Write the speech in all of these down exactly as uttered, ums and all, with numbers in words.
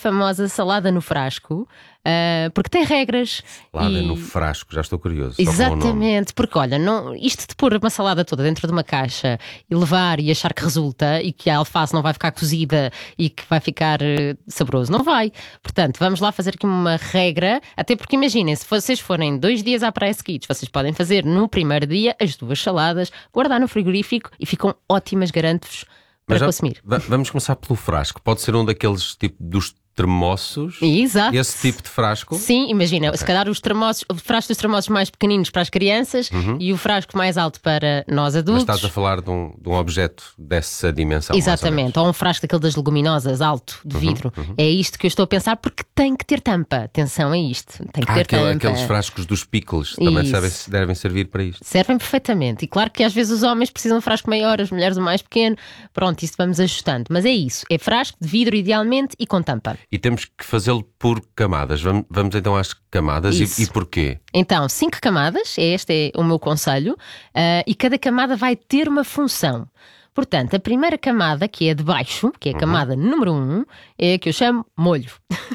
famosa salada no frasco, uh, porque tem regras. Salada e... no frasco, já estou curioso. Só com o nome. Exatamente, porque olha, não, isto de pôr uma salada toda dentro de uma caixa e levar e achar que resulta e que a alface não vai ficar cozida e que vai ficar uh, saboroso, não vai. Portanto, vamos lá fazer aqui uma regra, até porque imaginem, se vocês forem dois dias à praia seguidos, vocês podem fazer no primeiro dia as duas saladas, guardar no frigorífico e ficam ótimas, garanto-vos, para já, consumir. Vamos começar pelo frasco. Pode ser um daqueles tipo dos termossos. Exato. Esse tipo de frasco. Sim, imagina, Okay. se calhar os termossos, o frasco dos termossos mais pequeninos para as crianças Uhum. e o frasco mais alto para nós Mas adultos. estás a falar de um, de um objeto dessa dimensão. mais ou Exatamente, ou um frasco daquele das leguminosas, alto, de vidro. É isto que eu estou a pensar, porque tem que ter tampa. Atenção a isto. Tem que Ah, ter aquele- tampa. aqueles frascos dos pickles também Isso. devem, devem servir para isto. Servem perfeitamente. E claro que às vezes os homens precisam de um frasco maior, as mulheres um mais pequeno. Pronto, isso vamos ajustando. Mas é isso. É frasco de vidro, idealmente, e com tampa. E temos que fazê-lo por camadas. Vamos, vamos então às camadas. Isso. E, e porquê? Então, cinco camadas, este é o meu conselho, ah, e cada camada vai ter uma função. Portanto, a primeira camada, que é de baixo, que é a camada número um, é a que eu chamo molho.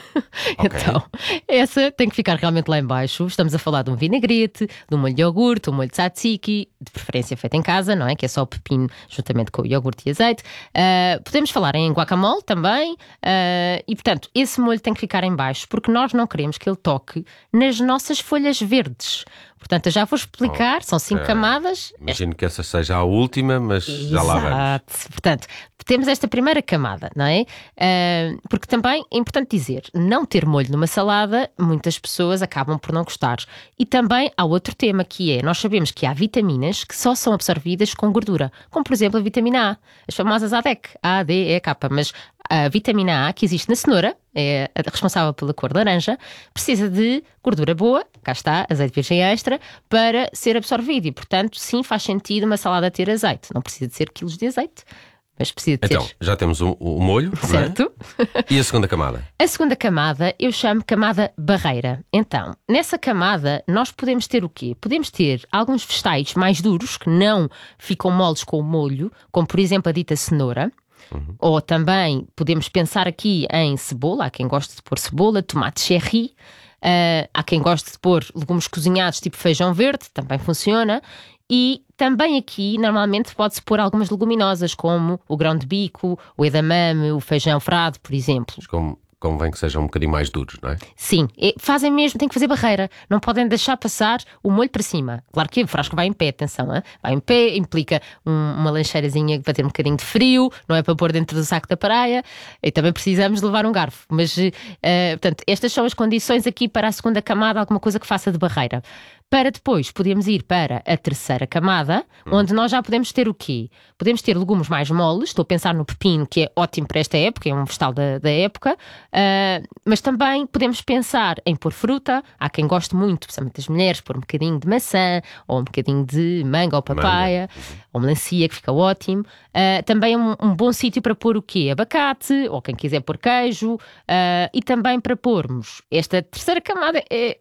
Então, essa tem que ficar realmente lá em baixo. Estamos a falar de um vinagrete, de um molho de iogurte, um molho de tzatziki, de preferência feito em casa, não é? Que é só o pepino juntamente com o iogurte e azeite. Uh, podemos falar em guacamole também. Uh, e, portanto, esse molho tem que ficar em baixo, porque nós não queremos que ele toque nas nossas folhas verdes. Portanto, eu já vou explicar, são cinco camadas. Imagino que essa seja a última, mas já lá vamos. Exato. Portanto, temos esta primeira camada, não é? Uh, porque também é importante dizer, não ter molho numa salada, muitas pessoas acabam por não gostar. E também há outro tema que é, nós sabemos que há vitaminas que só são absorvidas com gordura, como por exemplo a vitamina A, as famosas A D E C, A, D, E, K, mas a vitamina A que existe na cenoura, é a responsável pela cor laranja, precisa de gordura boa, cá está, azeite virgem extra, para ser absorvido. E, portanto, sim, faz sentido uma salada ter azeite. Não precisa de ser quilos de azeite, mas precisa de Então, ter. já temos o, o molho, não é? Certo? E a segunda camada? A segunda camada eu chamo camada barreira. Então, nessa camada nós podemos ter o quê? Podemos ter alguns vegetais mais duros que não ficam moles com o molho, como por exemplo a dita cenoura. Uhum. Ou também podemos pensar aqui em cebola, há quem goste de pôr cebola, tomate cherry, uh, há quem goste de pôr legumes cozinhados tipo feijão verde, também funciona. E também aqui, normalmente, pode-se pôr algumas leguminosas, como o grão de bico, o edamame, o feijão frade, por exemplo. Mas como, convém que sejam um bocadinho mais duros, não é? Sim, e fazem mesmo, têm que fazer barreira. Não podem deixar passar o molho para cima. Claro que o frasco vai em pé, atenção, hein? Vai em pé, implica um, uma lancheirazinha para ter um bocadinho de frio, não é para pôr dentro do saco da praia. E também precisamos de levar um garfo. Mas, uh, portanto, estas são as condições aqui para a segunda camada, alguma coisa que faça de barreira. Para depois podemos ir para a terceira camada, hum. onde nós já podemos ter o quê? Podemos ter legumes mais moles, estou a pensar no pepino, que é ótimo para esta época, é um vegetal da, da época, uh, mas também podemos pensar em pôr fruta, há quem goste muito, principalmente as mulheres, pôr um bocadinho de maçã, ou um bocadinho de manga ou papaya, manga. Ou melancia, que fica ótimo. Uh, também é um, um bom sítio para pôr o quê? Abacate, ou quem quiser pôr queijo, uh, e também para pormos esta terceira camada é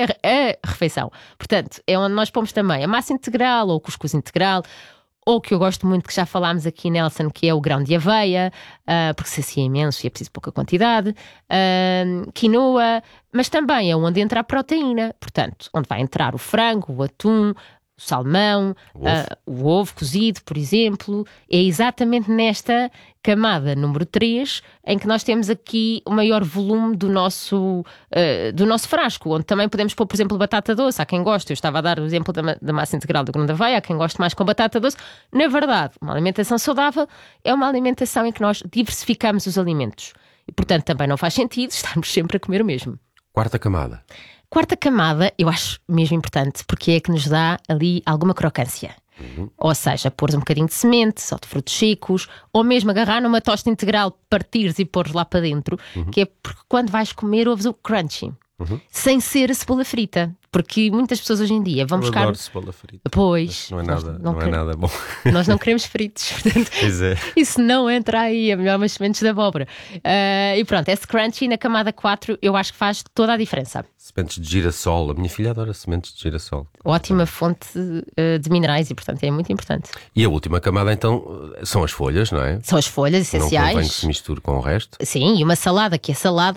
é a refeição. Portanto, é onde nós pomos também a massa integral ou o cuscuz integral, ou o que eu gosto muito, que já falámos aqui, Nelson, que é o grão de aveia, uh, porque se assim é imenso e é preciso pouca quantidade, uh, quinoa, mas também é onde entra a proteína, portanto, onde vai entrar o frango, o atum, o salmão, o ovo. Uh, o ovo cozido, por exemplo. É exatamente nesta camada número três em que nós temos aqui o maior volume do nosso, uh, do nosso frasco, onde também podemos pôr, por exemplo, batata doce. Há quem goste, eu estava a dar o exemplo da, da massa integral do grão de aveia, há quem goste mais com batata doce. Na verdade, uma alimentação saudável é uma alimentação em que nós diversificamos os alimentos. E, portanto, também não faz sentido estarmos sempre a comer o mesmo. Quarta camada. Quarta camada, eu acho mesmo importante, porque é que nos dá ali alguma crocância. Uhum. Ou seja, pôr um bocadinho de sementes, ou de frutos secos, ou mesmo agarrar numa tosta integral, partires e pôr lá para dentro, uhum. que é porque quando vais comer ouves o crunchy. Uhum. Sem ser a cebola frita, porque muitas pessoas hoje em dia vão eu buscar. Adoro cebola frita. Pois. Não é nada, não, não quer... é nada bom. Nós não queremos fritos, portanto, pois é. Isso não entra aí, é melhor umas sementes de abóbora. Uh, e pronto, esse crunchy na camada quatro eu acho que faz toda a diferença. Sementes de girassol, a minha filha adora sementes de girassol. Ótima fonte uh, de minerais e, portanto, é muito importante. E a última camada, então, são as folhas, não é? São as folhas essenciais. Não convém que se misture com o resto. Sim, e uma salada que é salada.